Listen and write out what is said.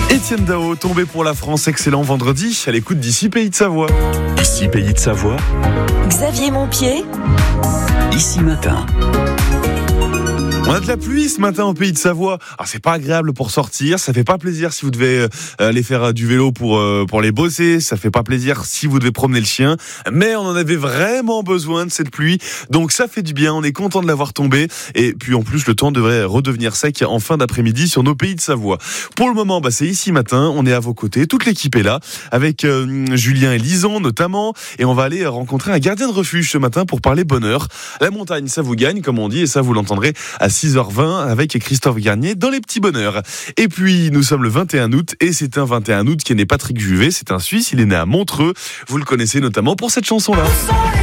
Étienne Dao, tombé pour la France, excellent vendredi, à l'écoute d'ici Pays de Savoie. Ici Pays de Savoie, Xavier Montpied, Ici Matin. On a de la pluie ce matin au Pays de Savoie. Alors c'est pas agréable pour sortir, ça fait pas plaisir si vous devez aller faire du vélo pour les bosser, ça fait pas plaisir si vous devez promener le chien, mais on en avait vraiment besoin de cette pluie, donc ça fait du bien, on est content de l'avoir tombée, et puis en plus le temps devrait redevenir sec en fin d'après-midi sur nos Pays de Savoie. Pour le moment, c'est Ici Matin, on est à vos côtés, toute l'équipe est là, avec Julien et Lison notamment, et on va aller rencontrer un gardien de refuge ce matin pour parler bonheur. La montagne, ça vous gagne, comme on dit, et ça vous l'entendrez à 6h20 avec Christophe Garnier dans les petits bonheurs. Et puis nous sommes le 21 août et c'est un 21 août qui est né Patrick Juvet, c'est un Suisse, il est né à Montreux, vous le connaissez notamment pour cette chanson-là.